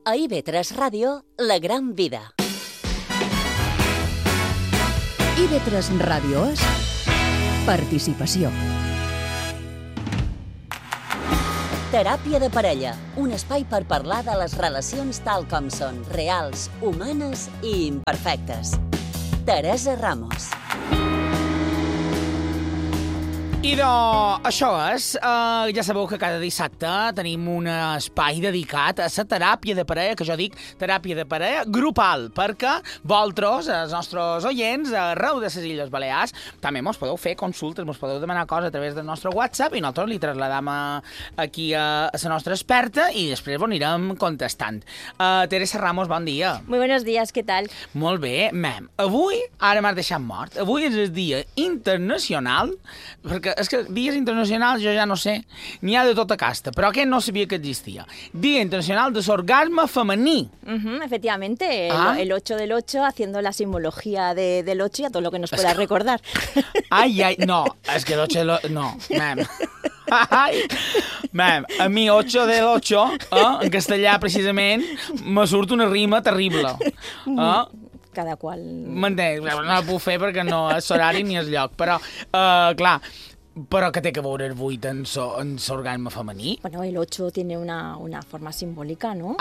A IB3 Ràdio, La Gran Vida. IB3 Ràdio és participació. Teràpia de parella, un espai per parlar de les relacions tal com són, reals, humanes i imperfectes. Teresa Ramos. I això és, ja sabeu que cada dissabte tenim un espai dedicat a la teràpia de parella, que jo dic teràpia de parella grupal, perquè vosaltres, els nostres oients, arreu de les Illes Balears, també mos podeu fer consultes, mos podeu demanar coses a través del nostre WhatsApp i nosaltres li trasladam aquí a la nostra experta i després ho anirem contestant. Teresa Ramos, bon dia. Muy buenos días, ¿qué tal? Molt bé, mem. Avui, ara m'has deixat mort, avui és el dia internacional, perquè és que dies internacionals jo ja no sé, n'hi ha de tota casta, però aquest no sabia que existia. Dia internacional de l'orgasme femení. Efectivamente, el 8 del 8, haciendo la simbología del 8 y a todo lo que nos pueda recordar. Ai, no, és que el 8 del 8, no, mem. Ai, mem, a mi 8 del 8, en castellà precisament, me surt una rima terrible. Cada qual... M'entenc, no la puc fer perquè no és l'horari ni el lloc, però, clar, però que té que veure el 8 en l'orgasme femení? Bueno, el 8 tiene una forma simbólica, ¿no?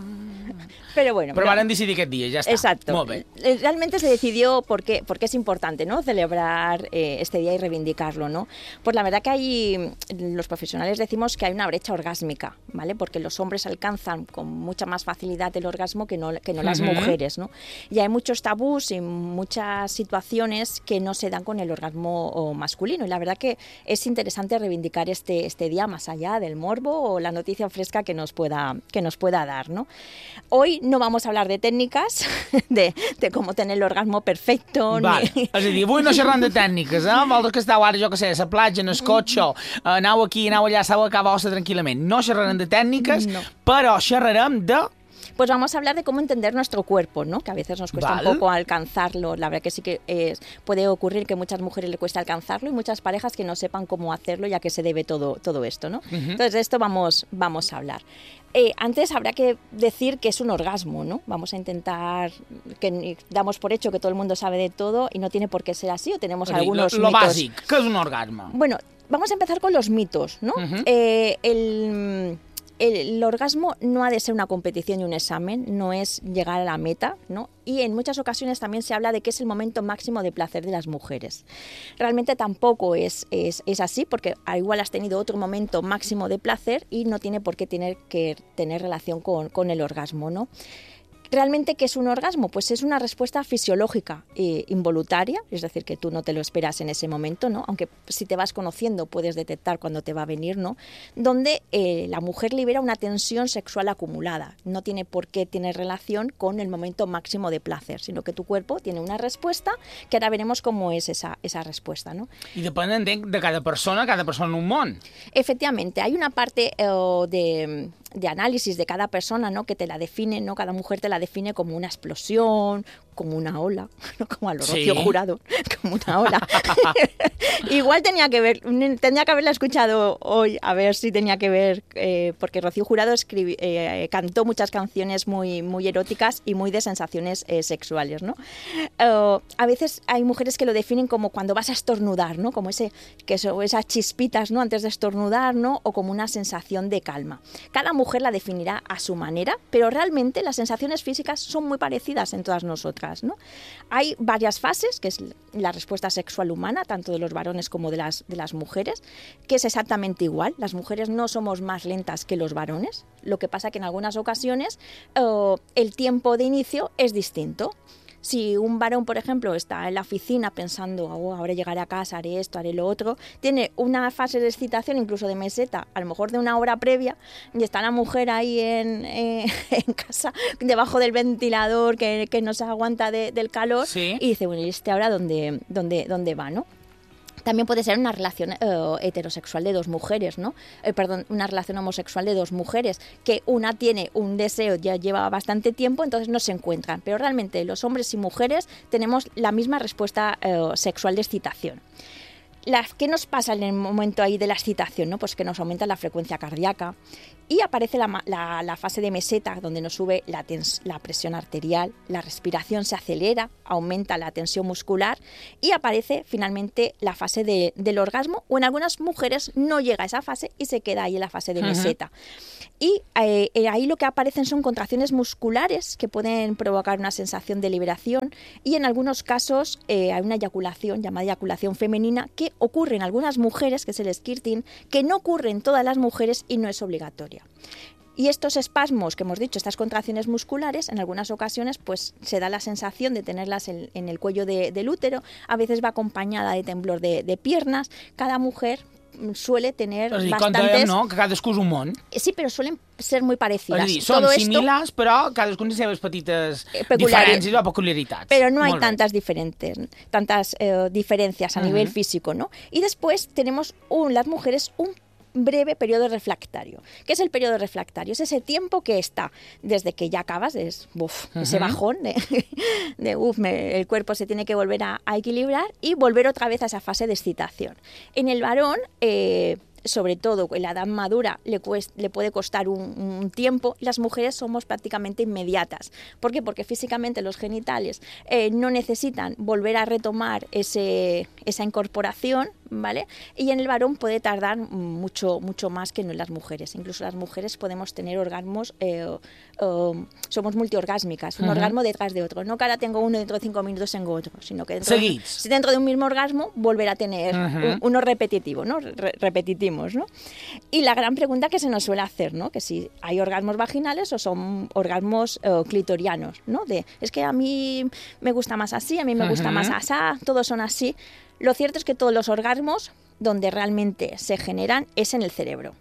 Pero bueno... Pero van a decidir aquest dia, ya está. Exacto. Molt bé. Realmente se decidió porque es importante, ¿no?, celebrar este día y reivindicarlo, ¿no? Pues la verdad que los profesionales decimos que hay una brecha orgásmica, ¿vale? Porque los hombres alcanzan con mucha más facilidad el orgasmo que no las mujeres, ¿no? Y hay muchos tabús y muchas situaciones que no se dan con el orgasmo masculino. Y la verdad que es interesante reivindicar este día más allá del morbo o la noticia fresca que nos pueda dar, ¿no? Hoy no vamos a hablar de técnicas, de cómo tener el orgasmo perfecto. Vale. És a dir, avui no xerrem de tècniques, Vosaltres que esteu ara, jo que sé, a la platja, en el cotxe, aneu aquí, aneu allà, esteu a casa vostra tranquil·lament. No xerrarem de tècniques, però xerrarem de... Pues vamos a hablar de cómo entender nuestro cuerpo, ¿no? Que a veces nos cuesta un poco alcanzarlo. La verdad que sí que puede ocurrir que a muchas mujeres le cuesta alcanzarlo y muchas parejas que no sepan cómo hacerlo, ya que se debe todo esto, ¿no? Entonces de esto vamos a hablar. Antes habrá que decir que es un orgasmo, ¿no? Vamos a intentar, que damos por hecho que todo el mundo sabe de todo y no tiene por qué ser así, o tenemos algunos mitos. Lo bàsic, què és un orgasme? Bueno, vamos a empezar con los mitos, ¿no? El orgasmo no ha de ser una competición y un examen, no es llegar a la meta, ¿no? Y en muchas ocasiones también se habla de que es el momento máximo de placer de las mujeres. Realmente tampoco es así, porque igual has tenido otro momento máximo de placer y no tiene por qué tener relación con el orgasmo, ¿no? ¿Realmente qué es un orgasmo? Pues es una respuesta fisiológica involuntaria, es decir, que tú no te lo esperas en ese momento, ¿no? Aunque si te vas conociendo puedes detectar cuando te va a venir, ¿no? Donde la mujer libera una tensión sexual acumulada. No tiene por qué tener relación con el momento máximo de placer, sino que tu cuerpo tiene una respuesta que ahora veremos cómo es esa respuesta, ¿no? I depèn de cada persona un món. Efectivamente, hay una parte de análisis de cada persona, ¿no?, que te la define, ¿no? Cada mujer te la define como una explosión, como una ola, ¿no? Como a lo Rocío Jurado, como una ola. Igual tendría que haberla escuchado hoy, a ver si tenía que ver, porque Rocío Jurado cantó muchas canciones muy, muy eróticas y muy de sensaciones sexuales, ¿no? A veces hay mujeres que lo definen como cuando vas a estornudar, ¿no? Como esas chispitas, ¿no?, antes de estornudar, ¿no? O como una sensación de calma. Cada mujer la definirá a su manera, pero realmente las sensaciones físicas son muy parecidas en todas nosotras, ¿no? Hay varias fases, que es la respuesta sexual humana, tanto de los varones como de las mujeres, que es exactamente igual. Las mujeres no somos más lentas que los varones, lo que pasa que en algunas ocasiones el tiempo de inicio es distinto. Si un varón, por ejemplo, está en la oficina pensando, ahora llegaré a casa, haré esto, haré lo otro, tiene una fase de excitación, incluso de meseta, a lo mejor de una hora previa, y está la mujer ahí en casa, debajo del ventilador, que no se aguanta del calor, y dice, bueno, ¿y este ahora dónde va, no? También puede ser una relación heterosexual de dos mujeres, ¿no? Una relación homosexual de dos mujeres, que una tiene un deseo, ya lleva bastante tiempo, entonces no se encuentran. Pero realmente los hombres y mujeres tenemos la misma respuesta sexual de excitación. ¿Qué nos pasa en el momento ahí de la excitación? ¿No? Pues que nos aumenta la frecuencia cardíaca y aparece la fase de meseta, donde nos sube la presión arterial, la respiración se acelera, aumenta la tensión muscular y aparece finalmente la fase del orgasmo, o en algunas mujeres no llega a esa fase y se queda ahí en la fase de meseta. Y ahí lo que aparecen son contracciones musculares que pueden provocar una sensación de liberación, y en algunos casos hay una eyaculación llamada eyaculación femenina que ocurre en algunas mujeres, que es el squirting, que no ocurre en todas las mujeres y no es obligatoria. Y estos espasmos que hemos dicho, estas contracciones musculares, en algunas ocasiones pues se da la sensación de tenerlas en el cuello del útero, a veces va acompañada de temblor de piernas. Cada mujer suele tener bastantes... no? Que cadascú és un món. Sí, però suelen ser muy parecidas. És a dir, són similars, però cadascú té les seves petites diferències o peculiaritats. Pero no hay tantas diferencias a nivel físico, ¿no? Y después tenemos las mujeres un breve periodo refractario. ¿Qué es el periodo refractario? Es ese tiempo que está desde que ya acabas, ese bajón el cuerpo se tiene que volver a equilibrar y volver otra vez a esa fase de excitación. En el varón, sobre todo en la edad madura, le puede costar un tiempo. Las mujeres somos prácticamente inmediatas. ¿Por qué? Porque físicamente los genitales no necesitan volver a retomar esa incorporación, ¿vale? Y en el varón puede tardar mucho más que en las mujeres. Incluso las mujeres podemos tener orgasmos, somos multiorgásmicas, un orgasmo detrás de otro. No que ahora tengo uno, dentro de 5 minutos tengo otro, sino que dentro de un mismo orgasmo volver a tener uno repetitivo, ¿no? Repetimos, ¿no? Y la gran pregunta que se nos suele hacer, ¿no? Que si hay orgasmos vaginales o son orgasmos clitorianos, ¿no? Es que a mí me gusta más así, a mí me gusta más asá, todos son así. Lo cierto es que todos los orgasmos donde realmente se generan es en el cerebro.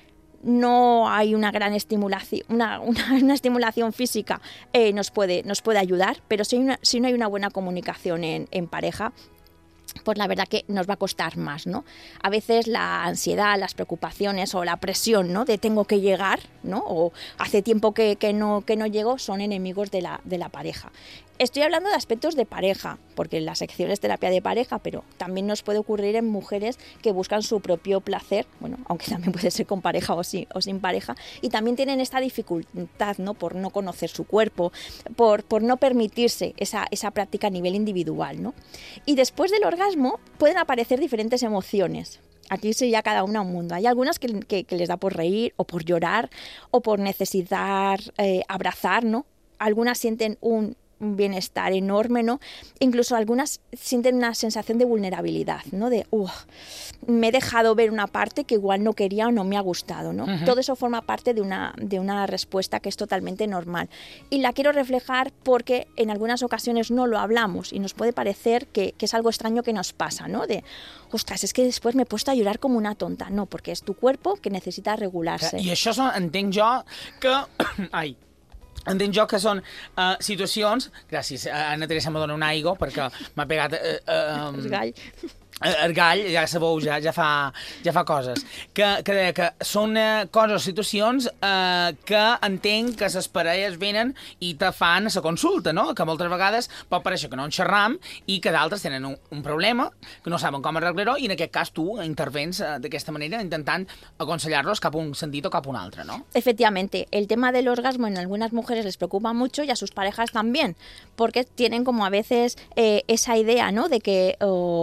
No hay una gran estimulación, una estimulación física nos puede ayudar, pero si no hay una buena comunicación en pareja, pues la verdad que nos va a costar más, ¿no? A veces la ansiedad, las preocupaciones o la presión, ¿no? De tengo que llegar, ¿no? O hace tiempo que no llego, son enemigos de la pareja. Estoy hablando de aspectos de pareja, porque la sección es terapia de pareja, pero también nos puede ocurrir en mujeres que buscan su propio placer, bueno, aunque también puede ser con pareja o sin pareja, y también tienen esta dificultad, ¿no? Por no conocer su cuerpo, por no permitirse esa práctica a nivel individual, ¿no? Y después del orgasmo pueden aparecer diferentes emociones. Aquí sería cada una un mundo. Hay algunas que les da por reír o por llorar o por necesitar abrazar, ¿no? Algunas sienten un bienestar enorme, ¿no? Incluso algunas sienten una sensación de vulnerabilidad, ¿no? De, me he dejado ver una parte que igual no quería o no me ha gustado, ¿no? Todo eso forma parte de una respuesta que es totalmente normal. Y la quiero reflejar porque en algunas ocasiones no lo hablamos y nos puede parecer que es algo extraño que nos pasa, ¿no? De, ostras, es que después me he puesto a llorar como una tonta. No, porque es tu cuerpo que necesita regularse. I això entenc jo que... Ai, entenc jo que són situacions... Gràcies, Anna Teresa me dona un aigua perquè m'ha pegat... El gall. El gall, ja sabeu, ja fa coses. Que són coses o situacions que entenc que les parelles venen i te fan la consulta, no? Que moltes vegades pot parèixer que no en xerram i que d'altres tenen un problema, que no saben com arreglar-ho, i en aquest cas tu intervens d'aquesta manera intentant aconsellar-los cap a un sentit o cap a un altre, ¿no? Efectivamente, el tema del orgasmo en algunas mujeres les preocupa mucho y a sus parejas también, porque tienen como a veces esa idea, ¿no? De que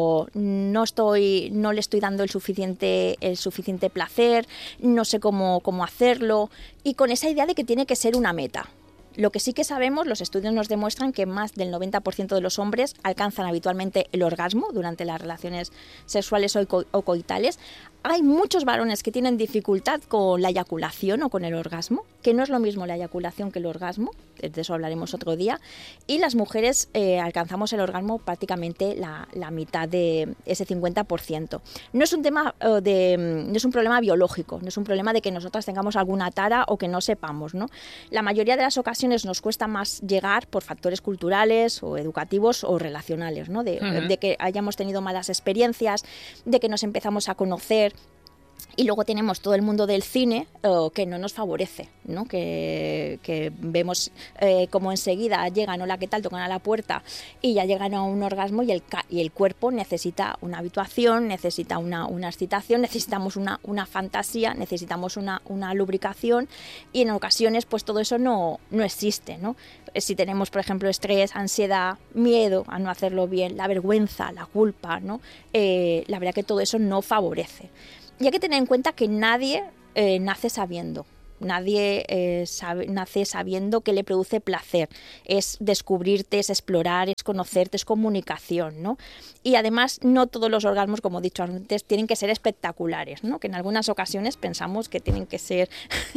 no le estoy dando el suficiente placer, no sé cómo hacerlo, y con esa idea de que tiene que ser una meta. Lo que sí que sabemos, los estudios nos demuestran que más del 90% de los hombres alcanzan habitualmente el orgasmo durante las relaciones sexuales o coitales. Hay muchos varones que tienen dificultad con la eyaculación o con el orgasmo, que no es lo mismo la eyaculación que el orgasmo, de eso hablaremos otro día, y las mujeres alcanzamos el orgasmo prácticamente la mitad de ese 50%. No es un tema no es un problema biológico, no es un problema de que nosotras tengamos alguna tara o que no sepamos, ¿no? La mayoría de las ocasiones nos cuesta más llegar por factores culturales o educativos o relacionales, ¿no? De que hayamos tenido malas experiencias, de que nos empezamos a conocer Y luego tenemos todo el mundo del cine que no nos favorece, ¿no? Que vemos como enseguida llegan, hola, ¿qué tal?, tocan a la puerta y ya llegan a un orgasmo y el cuerpo necesita una habituación, necesita una excitación, necesitamos una fantasía, necesitamos una lubricación y en ocasiones pues todo eso no existe, ¿no? Si tenemos, por ejemplo, estrés, ansiedad, miedo a no hacerlo bien, la vergüenza, la culpa, ¿no? La verdad que todo eso no favorece. Y hay que tener en cuenta que nadie nace sabiendo. Nadie nace sabiendo que le produce placer. Es descubrirte, es explorar, es conocerte, es comunicación, ¿no? Y además no todos los orgasmos, como he dicho antes, tienen que ser espectaculares, ¿no? Que en algunas ocasiones pensamos que tienen que ser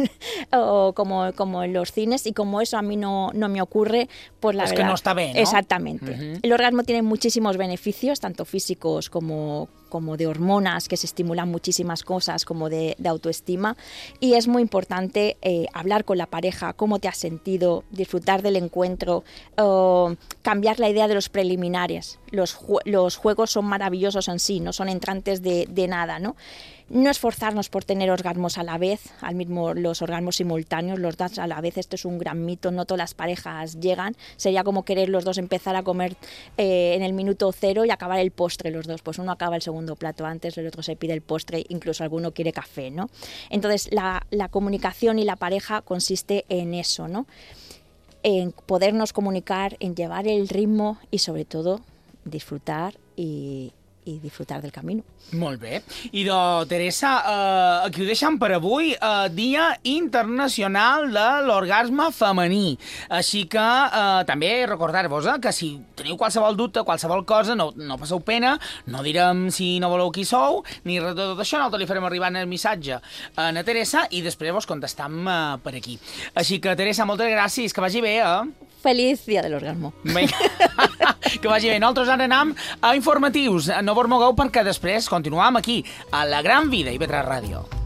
como en los cines, y como eso a mí no me ocurre, pues la verdad... Es que no está bien, ¿no? Exactamente. El orgasmo tiene muchísimos beneficios, tanto físicos como de hormonas, que se estimulan muchísimas cosas, como de autoestima, y es muy importante hablar con la pareja, cómo te has sentido, disfrutar del encuentro, cambiar la idea de los preliminares. Los juegos son maravillosos en sí, no son entrantes de nada, ¿no? No esforzarnos por tener orgasmos a la vez, los orgasmos simultáneos, los dos a la vez, esto es un gran mito, no todas las parejas llegan, sería como querer los dos empezar a comer en el minuto 0 y acabar el postre los dos, pues uno acaba el segundo plato antes, el otro se pide el postre, incluso alguno quiere café, ¿no? Entonces la comunicación y la pareja consiste en eso, ¿no? En podernos comunicar, en llevar el ritmo y sobre todo disfrutar y disfrutar del camino. Molt bé. I Teresa, aquí ho deixem per avui, Dia Internacional de l'Orgasme Femení. Així que també recordar-vos que si teniu qualsevol dubte, qualsevol cosa, no passeu pena, no direm si no voleu qui sou, ni res de tot això, nosaltres li farem arribar el missatge a na Teresa i després vos contestam per aquí. Així que, Teresa, moltes gràcies, que vagi bé, Feliz Dia del Orgasmo. Vinga, que vagi bé. Nosaltres ara anem a informatius. No vos mogueu perquè després continuam aquí, a La Gran Vida, IB3 Ràdio.